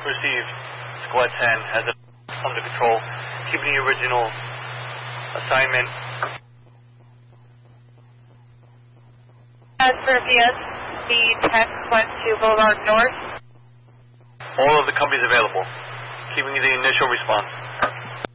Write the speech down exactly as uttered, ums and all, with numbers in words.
Received. Squad ten has it under control. Keeping the original assignment. As for V S, the ten went to Boulevard North. All of the companies available. Keeping the initial response.